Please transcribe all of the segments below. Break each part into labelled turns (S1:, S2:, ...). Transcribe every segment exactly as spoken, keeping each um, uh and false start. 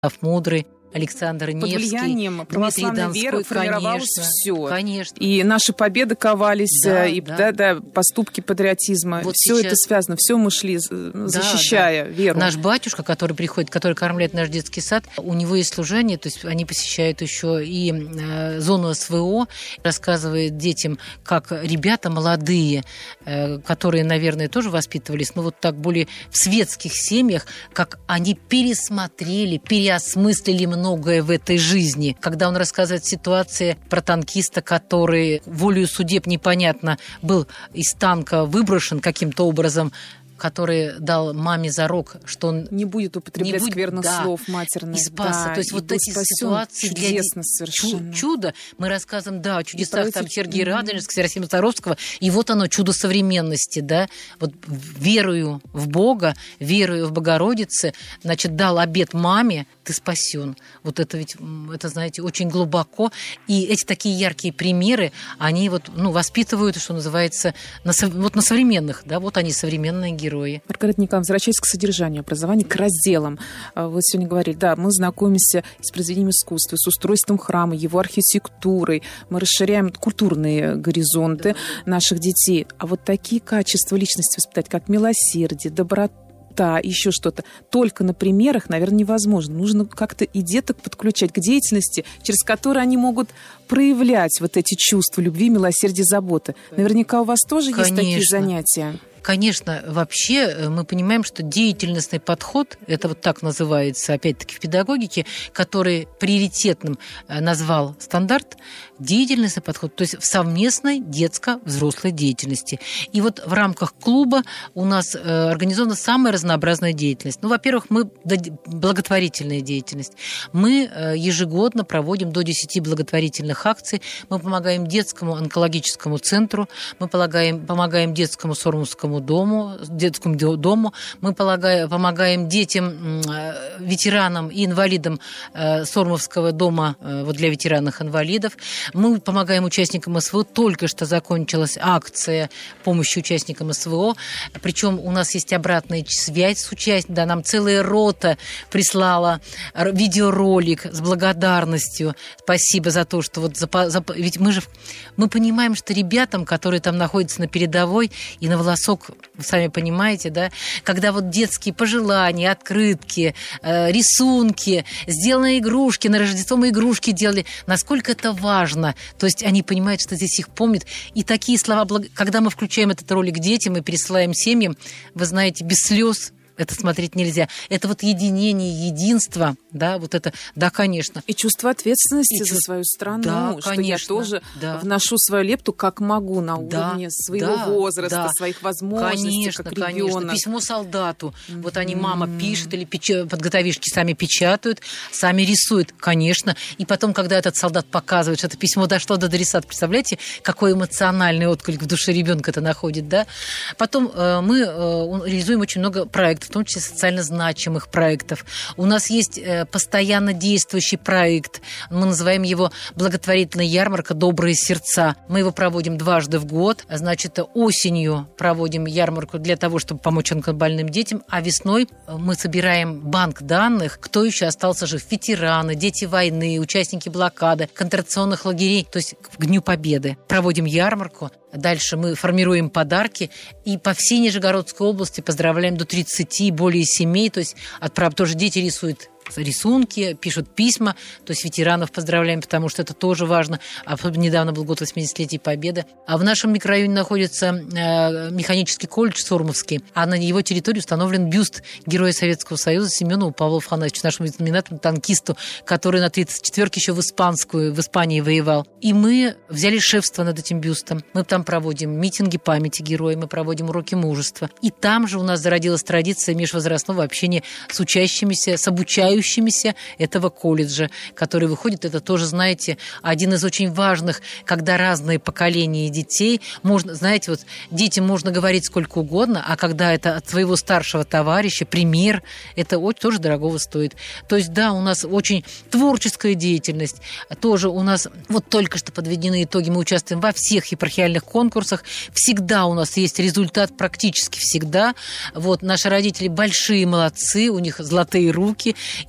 S1: Мудрый, Александр Невский,
S2: под влиянием православной веры формировалось все.
S1: Конечно.
S2: И наши победы ковались,
S1: да,
S2: и
S1: да.
S2: Да, да, поступки патриотизма. Вот все сейчас... это связано, все мы шли, защищая да, да. веру.
S1: Наш батюшка, который приходит, который кормляет наш детский сад, у него есть служение, то есть они посещают еще и э, зону СВО, рассказывает детям, как ребята молодые, э, которые, наверное, тоже воспитывались, но вот так более в светских семьях, как они пересмотрели, переосмыслили много многое в этой жизни. Когда он рассказывает ситуации про танкиста, который волею судеб непонятно был из танка выброшен каким-то образом, который дал маме зарок, что он
S2: не будет употреблять
S1: не будет,
S2: скверных
S1: да,
S2: слов матерных.
S1: И спасся.
S2: Да,
S1: То есть
S2: и
S1: вот эти ситуации
S2: чудесно
S1: для
S2: совершенно.
S1: Чудо. Мы рассказываем, да, о чудесах
S2: эти...
S1: там Сергея Радонежского, Серафима Саровского. И вот оно, чудо современности, да. Вот верую в Бога, верую в Богородице, значит, дал обет маме, ты спасен. Вот это ведь, это, знаете, очень глубоко. И эти такие яркие примеры, они вот, ну, воспитывают, что называется, на, вот на современных, да, вот они, современные герои.
S2: Маргарита Николаевна, возвращаясь к содержанию образования, к разделам. Вы сегодня говорили, да, мы знакомимся с произведением искусства, с устройством храма, его архитектурой. Мы расширяем культурные горизонты наших детей. А вот такие качества личности воспитать, как милосердие, доброта, еще что-то, только на примерах, наверное, невозможно. Нужно как-то и деток подключать к деятельности, через которую они могут проявлять вот эти чувства любви, милосердия, заботы. Наверняка у вас тоже
S1: Конечно.
S2: Есть такие занятия.
S1: Конечно, вообще мы понимаем, что деятельностный подход, это вот так называется, опять-таки, в педагогике, который приоритетным назвал стандарт, деятельностный подход, то есть в совместной детско-взрослой деятельности. И вот в рамках клуба у нас организована самая разнообразная деятельность. Ну, во-первых, мы благотворительная деятельность. Мы ежегодно проводим до десяти благотворительных акций. Мы помогаем детскому онкологическому центру, мы помогаем, помогаем детскому Сормовскому дому, детскому дому. Мы помогаем, помогаем детям, ветеранам и инвалидам Сормовского дома вот для ветеранов-инвалидов. Мы помогаем участникам СВО. Только что закончилась акция помощи участникам СВО. Причем у нас есть обратная связь с участниками. Да, нам целая рота прислала видеоролик с благодарностью. Спасибо за то, что вот... За, за, ведь мы же мы понимаем, что ребятам, которые там находятся на передовой и на волосок, вы сами понимаете, да, когда вот детские пожелания, открытки, э, рисунки, сделанные игрушки, на Рождество мы игрушки делали, насколько это важно. То есть они понимают, что здесь их помнят. И такие слова, когда мы включаем этот ролик детям и пересылаем семьям, вы знаете, без слез это смотреть нельзя. Это вот единение, единство, да, вот это, да, конечно.
S2: И чувство ответственности
S1: и
S2: за
S1: чувство...
S2: свою страну,
S1: да,
S2: что
S1: конечно,
S2: я тоже
S1: да.
S2: вношу свою лепту, как могу, на
S1: да,
S2: уровне своего
S1: да,
S2: возраста,
S1: да.
S2: своих возможностей,
S1: конечно,
S2: как
S1: конечно.
S2: ребенок.
S1: Письмо солдату. Mm-hmm. Вот они, мама пишет или печ... подготовишки сами печатают, сами рисуют, конечно. И потом, когда этот солдат показывает, что это письмо дошло до адресата, представляете, какой эмоциональный отклик в душе ребенка это находит, да? Потом э, мы э, реализуем очень много проектов, в том числе социально значимых проектов. У нас есть э, постоянно действующий проект. Мы называем его благотворительная ярмарка «Добрые сердца». Мы его проводим дважды в год. Значит, осенью проводим ярмарку для того, чтобы помочь онкобольным детям, а весной мы собираем банк данных, кто еще остался жив. Ветераны, дети войны, участники блокады, концентрационных лагерей, то есть к Дню Победы. Проводим ярмарку. Дальше мы формируем подарки и по всей Нижегородской области поздравляем до тридцати более семей. То есть отправ... тоже дети рисуют рисунки, пишут письма, то есть ветеранов поздравляем, потому что это тоже важно. Особенно недавно был год восьмидесятилетия Победы. А в нашем микрорайоне находится э, механический колледж Сормовский, а на его территории установлен бюст Героя Советского Союза Семенова Павла Афанасьевича, нашему знаменитому танкисту, который на тридцать четвёрке еще в испанскую, в Испании воевал. И мы взяли шефство над этим бюстом. Мы там проводим митинги памяти героя, мы проводим уроки мужества. И там же у нас зародилась традиция межвозрастного общения с учащимися, с обучающимися этого колледжа, который выходит, это тоже, знаете, один из очень важных, когда разные поколения детей, можно, знаете, вот детям можно говорить сколько угодно, а когда это от своего старшего товарища, пример, это очень, тоже дорогого стоит. То есть, да, у нас очень творческая деятельность, тоже у нас, вот только что подведены итоги, мы участвуем во всех епархиальных конкурсах, всегда у нас есть результат, практически всегда. Вот, наши родители большие молодцы, у них золотые руки,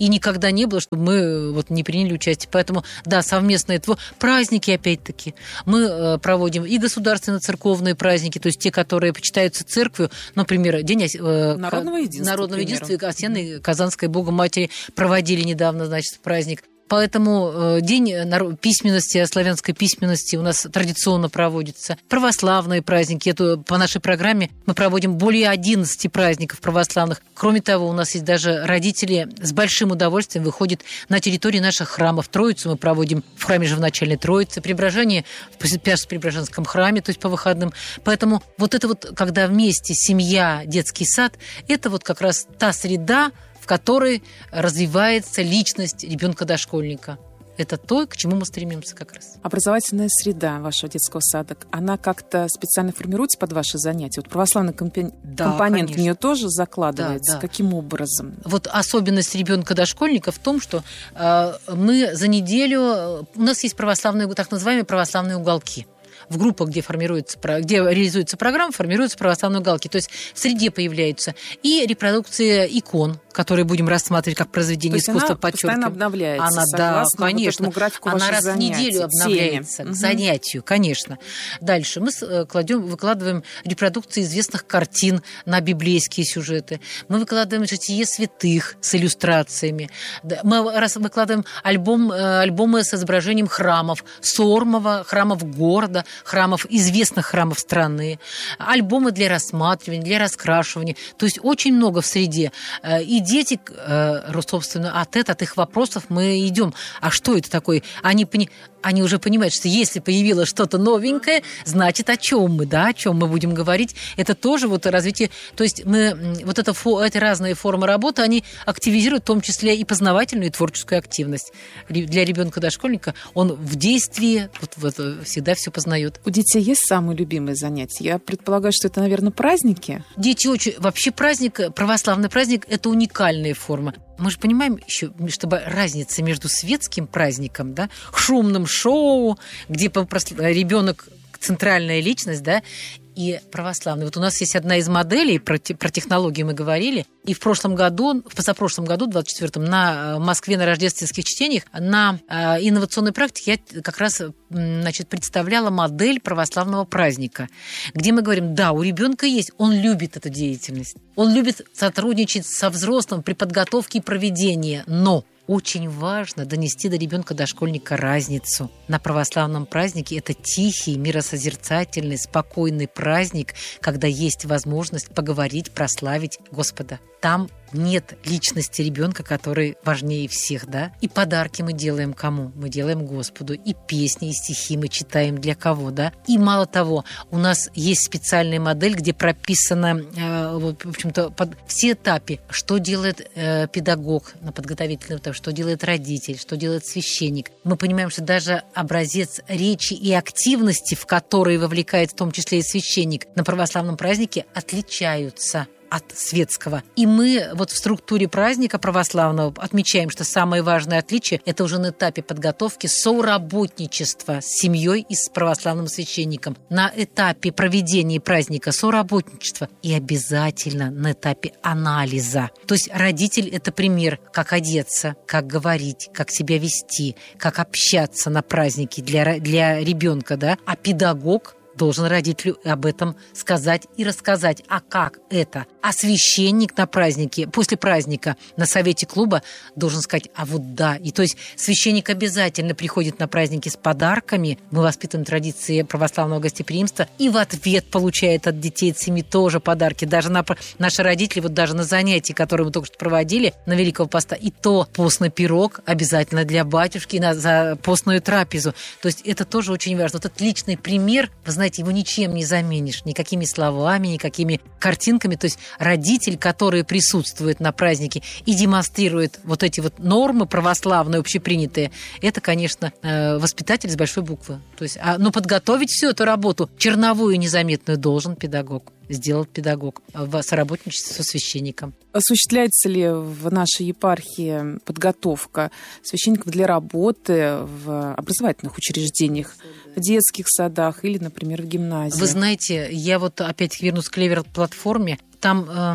S1: И никогда не было, чтобы мы вот не приняли участие. Поэтому, да, совместные тво... праздники, опять-таки, мы э, проводим и государственно-церковные праздники, то есть те, которые почитаются церковью, например, День э,
S2: народного единства,
S1: народного единства и Осенной Казанской Богоматери проводили недавно, значит, праздник. Поэтому День письменности, славянской письменности у нас традиционно проводится. Православные праздники. Это по нашей программе мы проводим более одиннадцати праздников православных. Кроме того, у нас есть даже родители с большим удовольствием выходят на территории наших храмов. Троицу мы проводим в храме Живоначальной Троицы, Преображение в Спяско-Преображенском храме, то есть по выходным. Поэтому вот это вот, когда вместе семья, детский сад, это вот как раз та среда, в которой развивается личность ребенка-дошкольника. Это то, к чему мы стремимся как раз.
S2: Образовательная среда вашего детского сада, она как-то специально формируется под ваши занятия? Вот православный компонент, да, компонент в нее тоже закладывается? Да, да. Каким образом?
S1: Вот особенность ребенка-дошкольника в том, что э, мы за неделю... У нас есть православные, так называемые православные уголки. В группах, где, формируется, где реализуется программа, формируются православные уголки. То есть в среде появляются и репродукция икон, которые будем рассматривать как произведение искусства, подчеркиваем.
S2: Она постоянно обновляется,
S1: она, да, конечно.
S2: Вот графику
S1: она раз
S2: занятий,
S1: в неделю обновляется
S2: теме.
S1: к занятию, конечно. Дальше мы кладем, выкладываем репродукции известных картин на библейские сюжеты. Мы выкладываем житие святых с иллюстрациями. Мы раз выкладываем альбом, альбомы с изображением храмов Сормова, храмов города, храмов, известных храмов страны, альбомы для рассматривания, для раскрашивания. То есть очень много в среде. И дети, собственно, от этого, от их вопросов мы идем. А что это такое? Они, они уже понимают, что если появилось что-то новенькое, значит, о чем мы, да, о чем мы будем говорить. Это тоже вот развитие. То есть мы, вот это, эти разные формы работы, они активизируют в том числе и познавательную, и творческую активность. Для ребенка-дошкольника он в действии вот, вот, всегда все познает.
S2: У детей есть самые любимые занятия? Я предполагаю, что это, наверное, праздники?
S1: Дети очень... Вообще праздник, православный праздник – это уникальная форма. Мы же понимаем еще, чтобы разница между светским праздником, да, шумным шоу, где ребенок центральная личность, да, и православный. Вот у нас есть одна из моделей, про, про технологии мы говорили, и в прошлом году, в позапрошлом году, двадцать четвёртом, на в Москве на рождественских чтениях, на э, инновационной практике я как раз значит, представляла модель православного праздника, где мы говорим, да, у ребенка есть, он любит эту деятельность, он любит сотрудничать со взрослым при подготовке и проведении, но очень важно донести до ребенка-дошкольника разницу. На православном празднике это тихий, миросозерцательный, спокойный праздник, когда есть возможность поговорить, прославить Господа. Там нет личности ребенка, который важнее всех, да? И подарки мы делаем кому? Мы делаем Господу. И песни, и стихи мы читаем для кого, да? И мало того, у нас есть специальная модель, где прописано, э, в общем-то, под все этапы, что делает э, педагог на подготовительном этапе, что делает родитель, что делает священник. Мы понимаем, что даже образец речи и активности, в которые вовлекает в том числе и священник, на православном празднике отличаются от светского. И мы вот в структуре праздника православного отмечаем, что самое важное отличие – это уже на этапе подготовки соработничества с семьей и с православным священником. На этапе проведения праздника соработничества и обязательно на этапе анализа. То есть родитель – это пример, как одеться, как говорить, как себя вести, как общаться на празднике для, для ребенка, да? А педагог должен родителю об этом сказать и рассказать. А как это? А священник на празднике, после праздника на совете клуба должен сказать, а вот да. И то есть священник обязательно приходит на праздники с подарками. Мы воспитываем традиции православного гостеприимства. И в ответ получает от детей, от семьи тоже подарки. Даже на, наши родители, вот даже на занятии, которые мы только что проводили на Великого Поста, и то постный пирог обязательно для батюшки на, за постную трапезу. То есть это тоже очень важно. Вот этот личный пример, вы знаете, его ничем не заменишь, никакими словами, никакими картинками. То есть родитель, который присутствует на празднике и демонстрирует вот эти вот нормы православные, общепринятые, это, конечно, воспитатель с большой буквы. То есть, а, но подготовить всю эту работу, черновую и незаметную, должен педагог. Сделал педагог в соработничестве со священником.
S2: Осуществляется ли в нашей епархии подготовка священников для работы в образовательных учреждениях, в детских садах или, например, в гимназии?
S1: Вы знаете, я вот опять вернусь к Клевер-платформе. Там э,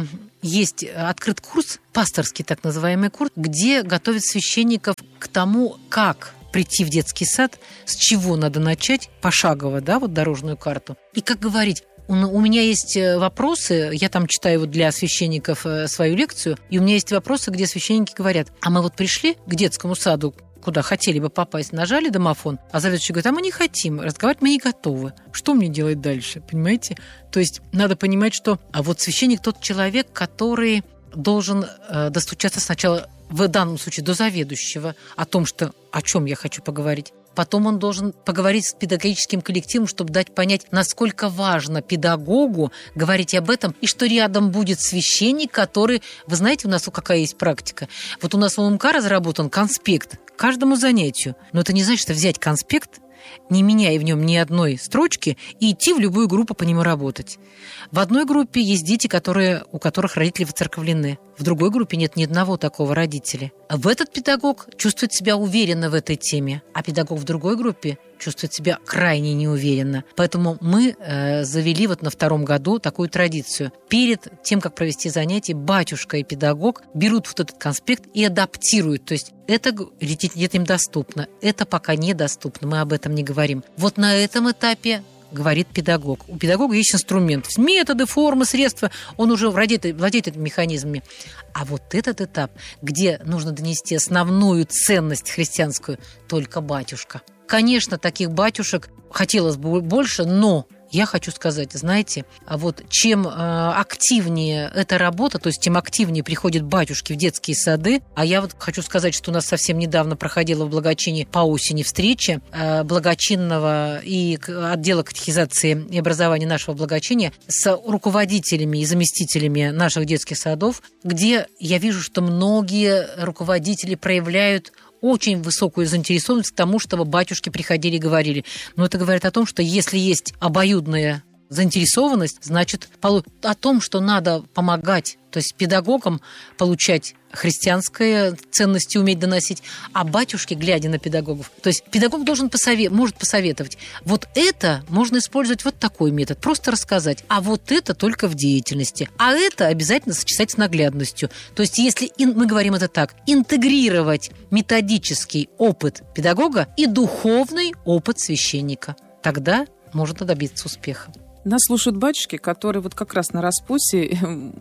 S1: есть открыт курс, пасторский так называемый курс, где готовят священников к тому, как прийти в детский сад, с чего надо начать, пошагово, да, вот дорожную карту. И как говорить, у меня есть вопросы, я там читаю вот для священников свою лекцию, и у меня есть вопросы, где священники говорят, а мы вот пришли к детскому саду, куда хотели бы попасть, нажали домофон, а заведующий говорит, а мы не хотим, разговаривать мы не готовы. Что мне делать дальше, понимаете? То есть надо понимать, что а вот священник тот человек, который должен э, достучаться сначала, в данном случае, до заведующего о том, что, о чем я хочу поговорить. Потом он должен поговорить с педагогическим коллективом, чтобы дать понять, насколько важно педагогу говорить об этом, и что рядом будет священник, который... Вы знаете, у нас какая есть практика? Вот у нас в УМК разработан конспект к каждому занятию. Но это не значит, что взять конспект, не меняя в нем ни одной строчки, и идти в любую группу по нему работать. В одной группе есть дети, которые, у которых родители воцерковлены. В другой группе нет ни одного такого родителя. А в этот педагог чувствует себя уверенно в этой теме, а педагог в другой группе чувствует себя крайне неуверенно. Поэтому мы э, завели вот на втором году такую традицию. Перед тем, как провести занятие, батюшка и педагог берут вот этот конспект и адаптируют. То есть это детям доступно, это пока недоступно, мы об этом не говорим. Вот на этом этапе говорит педагог. У педагога есть инструмент, методы, формы, средства, он уже владеет, владеет этими механизмами. А вот этот этап, где нужно донести основную ценность христианскую, только батюшка. Конечно, таких батюшек хотелось бы больше, но я хочу сказать, знаете, вот чем э, активнее эта работа, то есть тем активнее приходят батюшки в детские сады. А я вот хочу сказать, что у нас совсем недавно проходила в Благочине по осени встреча э, благочинного и отдела катехизации и образования нашего Благочиния с руководителями и заместителями наших детских садов, где я вижу, что многие руководители проявляют очень высокую заинтересованность к тому, чтобы батюшки приходили и говорили. Но это говорит о том, что если есть обоюдная заинтересованность, значит, о том, что надо помогать, то есть педагогам получать христианские ценности, уметь доносить, а батюшки, глядя на педагогов, то есть педагог должен посовет, может посоветовать. Вот это можно использовать вот такой метод, просто рассказать, а вот это только в деятельности, а это обязательно сочетать с наглядностью. То есть если мы говорим это так, интегрировать методический опыт педагога и духовный опыт священника, тогда можно добиться успеха.
S2: Нас слушают батюшки, которые вот как раз на распутье,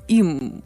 S2: им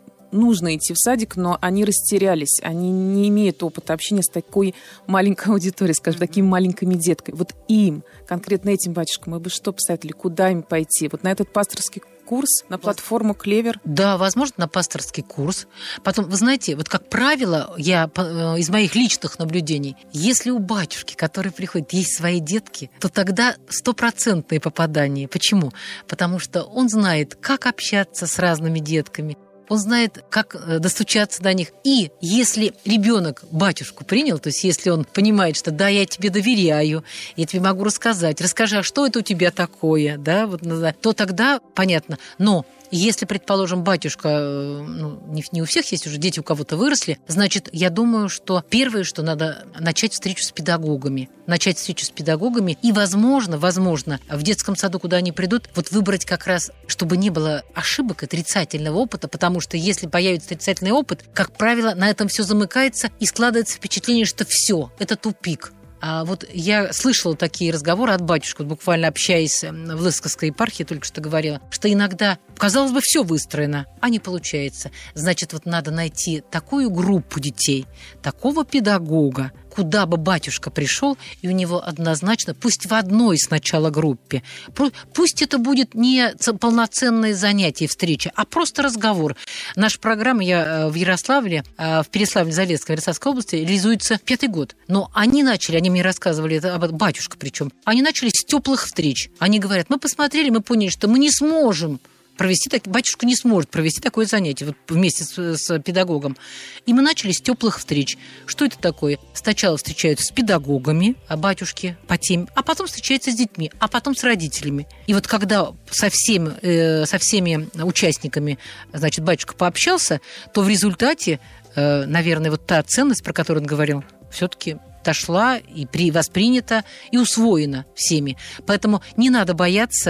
S2: нужно идти в садик, но они растерялись, они не имеют опыта общения с такой маленькой аудиторией, скажем, такими маленькими детками. Вот им, конкретно этим батюшкам, мы бы что посоветовали, куда им пойти? Вот на этот пасторский курс, на платформу «Клевер»?
S1: Да, возможно, на пасторский курс. Потом, вы знаете, вот как правило, я из моих личных наблюдений, если у батюшки, который приходит, есть свои детки, то тогда стопроцентное попадание. Почему? Потому что он знает, как общаться с разными детками, он знает, как достучаться до них. И если ребенок батюшку принял, то есть если он понимает, что да, я тебе доверяю, я тебе могу рассказать, расскажи, а что это у тебя такое, да, вот, то тогда понятно. Но если, предположим, батюшка, ну, не, не у всех есть уже дети, у кого-то выросли, значит, я думаю, что первое, что надо начать встречу с педагогами. Начать встречу с педагогами и, возможно, возможно, в детском саду, куда они придут, вот выбрать как раз, чтобы не было ошибок, отрицательного опыта, потому что если появится отрицательный опыт, как правило, на этом все замыкается и складывается впечатление, что все, это тупик. А вот я слышала такие разговоры от батюшек, буквально общаясь в Лысковской епархии, только что говорила, что иногда, казалось бы, все выстроено, а не получается. Значит, вот надо найти такую группу детей, такого педагога, куда бы батюшка пришел, и у него однозначно, пусть в одной сначала группе, пусть это будет не полноценное занятие и встреча, а просто разговор. Наша программа, я в Ярославле, в Переславле-Залесском, Ярославской области, реализуется пятый год. Но они начали, они мне рассказывали, это об батюшка причем, они начали с теплых встреч. Они говорят, мы посмотрели, мы поняли, что мы не сможем провести, так, батюшка не сможет провести такое занятие вот, вместе с, с педагогом. И мы начали с теплых встреч. Что это такое? Сначала встречаются с педагогами, а батюшки по теме, а потом встречаются с детьми, а потом с родителями. И вот когда со всеми, э, со всеми участниками, значит, батюшка пообщался, то в результате, э, наверное, вот та ценность, про которую он говорил, все-таки дошла и при, воспринята, и усвоена всеми. Поэтому не надо бояться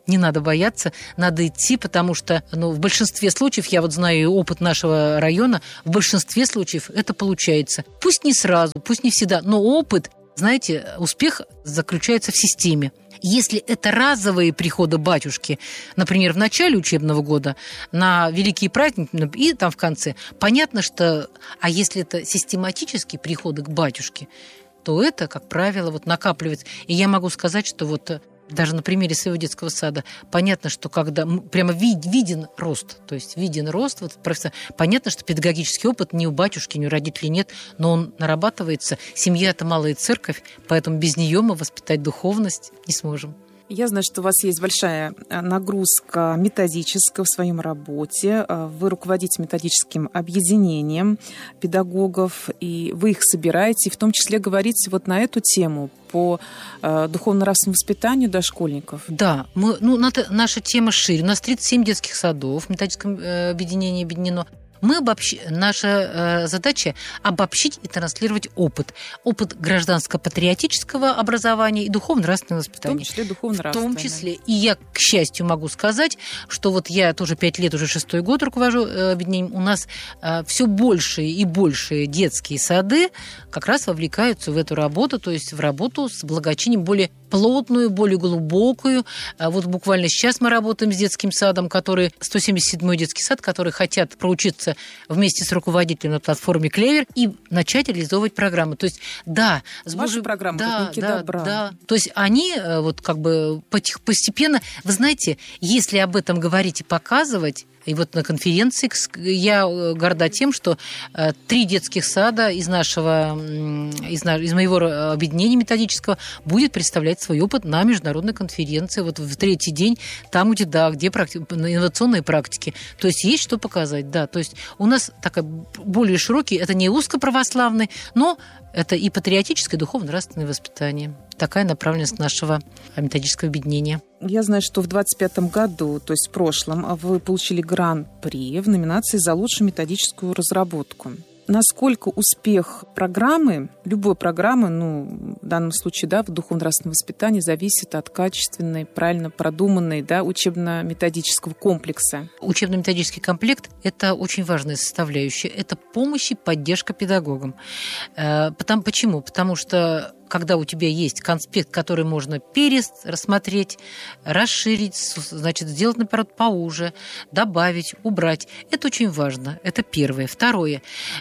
S1: Не надо бояться, надо идти, потому что ну, в большинстве случаев, я вот знаю опыт нашего района, в большинстве случаев это получается. Пусть не сразу, пусть не всегда, но опыт, знаете, успех заключается в системе. Если это разовые приходы батюшки, например, в начале учебного года, на великие праздники и там в конце, понятно, что... А если это систематические приходы к батюшке, то это, как правило, вот накапливается. И я могу сказать, что вот... Даже на примере своего детского сада понятно, что когда прямо вид, виден рост, то есть виден рост, вот, понятно, что педагогический опыт ни у батюшки, ни у родителей нет, но он нарабатывается. Семья – это малая церковь, поэтому без нее мы воспитать духовность не сможем.
S2: Я знаю, что у вас есть большая нагрузка методическая в своем работе. Вы руководите методическим объединением педагогов, и вы их собираете, и в том числе говорите вот на эту тему по духовно-нравственному воспитанию дошкольников.
S1: Да, мы, ну, наша тема шире. У нас тридцать семь детских садов в методическом объединении объединено. Мы обобщ... Наша э, задача обобщить и транслировать опыт. Опыт гражданско-патриотического образования и духовно-нравственного воспитания.
S2: В том числе духовно-нравственного.
S1: В том числе. И я, к счастью, могу сказать, что вот я тоже пять лет, уже шестой год руковожу э, объединением. У нас э, все большие и большие детские сады как раз вовлекаются в эту работу, то есть в работу с благочинием более плотную, более глубокую. Вот буквально сейчас мы работаем с детским садом, который сто семьдесят седьмой детский сад, который хотят проучиться вместе с руководителем на платформе «Клевер» и начать реализовывать программы. То есть, да, с
S2: Ваша
S1: Божьей...
S2: программа
S1: да,
S2: «Рудники
S1: да,
S2: добра».
S1: Да. То есть они вот как бы постепенно... Вы знаете, если об этом говорить и показывать, и вот на конференции я горда тем, что три детских сада из нашего, из, из моего объединения методического будет представлять свой опыт на международной конференции. Вот в третий день, там, где, да, где практи... инновационные практики. То есть есть что показать, да. То есть у нас такой более широкий, это не узкоправославный, но это и патриотическое, и духовно-нравственное воспитание. Такая направленность нашего методического объединения.
S2: Я знаю, что в двадцать пятом году, то есть в прошлом, вы получили гран-при в номинации «За лучшую методическую разработку». Насколько успех программы, любой программы, ну, в данном случае, да, в духовно-нравственном воспитании, зависит от качественной, правильно продуманной, да, учебно-методического комплекса?
S1: Учебно-методический комплект – это очень важная составляющая. Это помощь и поддержка педагогам. Потому, почему? Потому что когда у тебя есть конспект, который можно перерассмотреть, расширить, значит, сделать, наоборот, поуже, добавить, убрать. Это очень важно. Это первое. Второе.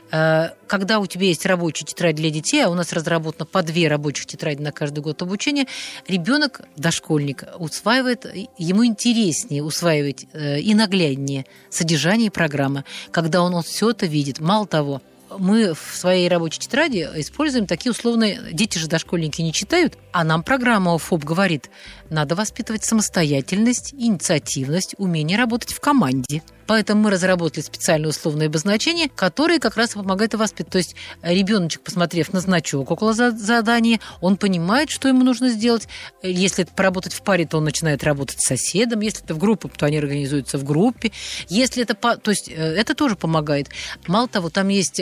S1: Когда у тебя есть рабочая тетрадь для детей, а у нас разработано по две рабочих тетради на каждый год обучения, ребенок, дошкольник, усваивает, ему интереснее усваивать и нагляднее содержание программы, когда он, он все это видит. Мало того, мы в своей рабочей тетради используем такие условные... Дети же дошкольники не читают, а нам программа ОФОП говорит, надо воспитывать самостоятельность, инициативность, умение работать в команде. Поэтому мы разработали специальные условные обозначения, которые как раз помогают и воспитывать. То есть ребеночек, посмотрев на значок около задания, он понимает, что ему нужно сделать. Если это поработать в паре, то он начинает работать с соседом. Если это в группе, то они организуются в группе. Если это... То есть это тоже помогает. Мало того, там есть...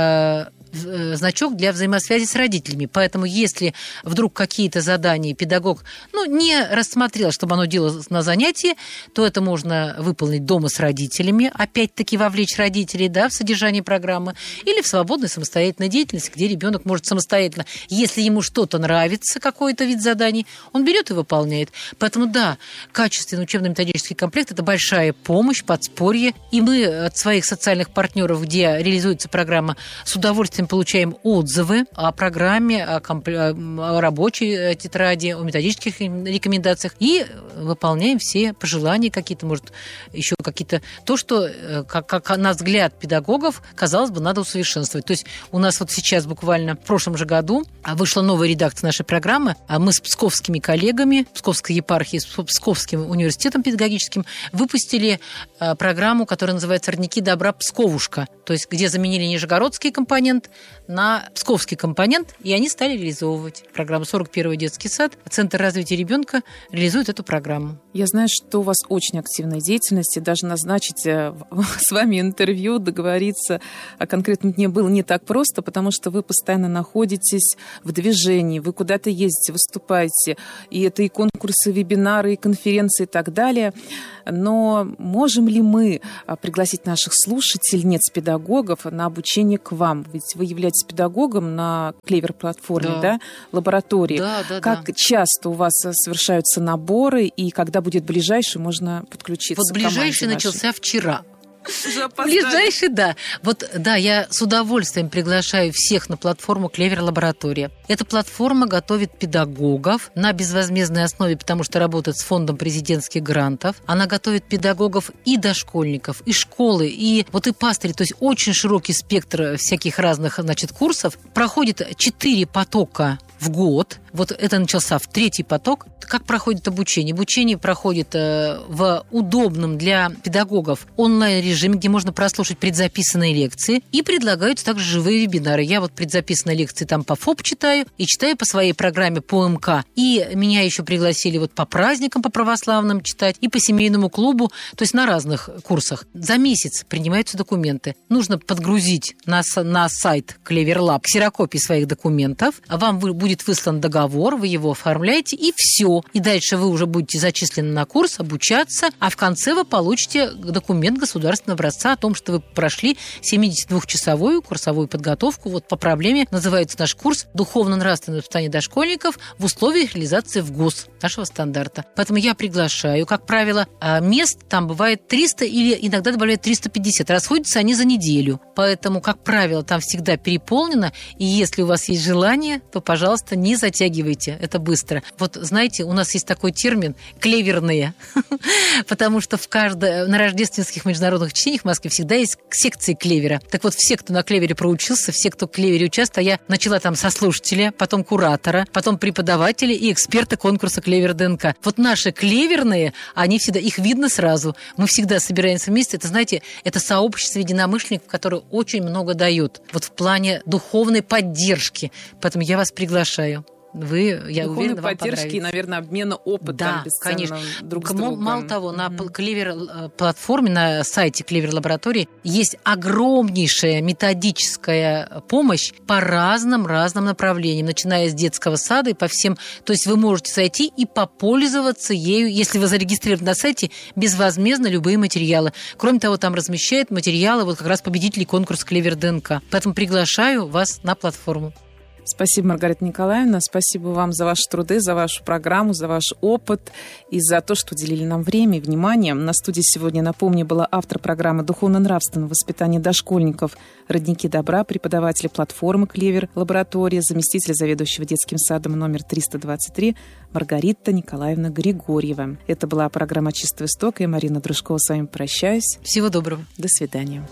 S1: значок для взаимосвязи с родителями. Поэтому если вдруг какие-то задания педагог ну, не рассмотрел, чтобы оно делалось на занятии, то это можно выполнить дома с родителями, опять-таки вовлечь родителей, да, в содержание программы, или в свободной самостоятельной деятельности, где ребенок может самостоятельно, если ему что-то нравится, какой-то вид заданий, он берет и выполняет. Поэтому, да, качественный учебно-методический комплект – это большая помощь, подспорье. И мы от своих социальных партнеров, где реализуется программа, с удовольствием получаем отзывы о программе, о, комп... о рабочей тетради, о методических рекомендациях и выполняем все пожелания какие-то, может, еще какие-то... То, что, как, как на взгляд педагогов, казалось бы, надо усовершенствовать. То есть у нас вот сейчас буквально в прошлом же году вышла новая редакция нашей программы. Мы с псковскими коллегами, Псковской епархией, с Псковским университетом педагогическим выпустили программу, которая называется «Родники добра Псковушка», то есть где заменили нижегородские компоненты взгляд на псковский компонент, и они стали реализовывать программу «сорок первый детский сад». Центр развития ребенка реализует эту программу.
S2: Я знаю, что у вас очень активная деятельность, и даже назначить с вами интервью, договориться о конкретном дне было не так просто, потому что вы постоянно находитесь в движении, вы куда-то ездите, выступаете, и это и конкурсы, вебинары, и конференции и так далее. Но можем ли мы пригласить наших слушательниц, педагогов на обучение к вам? Ведь вы являетесь педагогом на Клевер-платформе, да. Да, лаборатории.
S1: Да, да,
S2: как
S1: да.
S2: часто у вас совершаются наборы, и когда будет ближайший, можно подключиться
S1: вот
S2: к команде
S1: ближайший
S2: вашей?
S1: Начался вчера.
S2: Уже опоздали.
S1: Ближайший, да. Вот, да, я с удовольствием приглашаю всех на платформу Клевер Лаборатория. Эта платформа готовит педагогов на безвозмездной основе, потому что работает с фондом президентских грантов. Она готовит педагогов и дошкольников, и школы, и вот и пастыри. То есть очень широкий спектр всяких разных, значит, курсов. Проходит четыре потока в год. Вот это начался в третий поток. Как проходит обучение? Обучение проходит э, в удобном для педагогов онлайн-режиме, где можно прослушать предзаписанные лекции, и предлагаются также живые вебинары. Я вот предзаписанные лекции там по ФОП читаю и читаю по своей программе по МК. И меня еще пригласили вот по праздникам, по православным читать, и по семейному клубу, то есть на разных курсах. За месяц принимаются документы. Нужно подгрузить на, на сайт Клевер Лаб ксерокопии своих документов. Вам будет выслан договор, вы его оформляете, и все. И дальше вы уже будете зачислены на курс, обучаться, а в конце вы получите документ государственного образца о том, что вы прошли семидесятидвухчасовую курсовую подготовку. Вот по проблеме называется наш курс «Духовно-нравственное воспитание дошкольников в условиях реализации в ГОС» нашего стандарта. Поэтому я приглашаю. Как правило, мест там бывает триста или иногда добавляют триста пятьдесят. Расходятся они за неделю. Поэтому, как правило, там всегда переполнено. И если у вас есть желание, то, пожалуйста, не затягивайте. Это быстро. Вот, знаете, у нас есть такой термин «клеверные», потому что в каждой, на рождественских международных чтениях в Москве всегда есть секции клевера. Так вот, все, кто на клевере проучился, все, кто в клевере участвовал, я начала там со слушателя, потом куратора, потом преподавателя и эксперта конкурса «Клевер ДНК». Вот наши клеверные, они всегда, их видно сразу. Мы всегда собираемся вместе. Это, знаете, это сообщество единомышленников, которое очень много дает. Вот в плане духовной поддержки. Поэтому я вас приглашаю. Вы, я уверена, вам
S2: поддержки и, наверное, обмена опытом,
S1: да,
S2: бесценным,
S1: конечно.
S2: Друг с другом.
S1: Мало того, на Клевер-платформе, на сайте Клевер-лаборатории есть огромнейшая методическая помощь по разным-разным направлениям, начиная с детского сада и по всем. То есть вы можете зайти и попользоваться ею, если вы зарегистрированы на сайте, безвозмездно любые материалы. Кроме того, там размещают материалы вот как раз победителей конкурса Клевер ДНК. Поэтому приглашаю вас на платформу.
S2: Спасибо, Маргарита Николаевна. Спасибо вам за ваши труды, за вашу программу, за ваш опыт и за то, что уделили нам время и внимание. На студии сегодня, напомню, была автор программы «Духовно-нравственного воспитания дошкольников» Родники добра, преподаватель платформы «Клевер Лаборатория», заместитель заведующего детским садом номер триста двадцать три Маргарита Николаевна Григорьева. Это была программа «Чистого истока». Я, Марина Дружкова, с вами прощаюсь.
S1: Всего доброго.
S2: До свидания.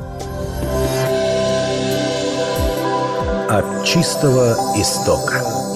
S3: От чистого истока.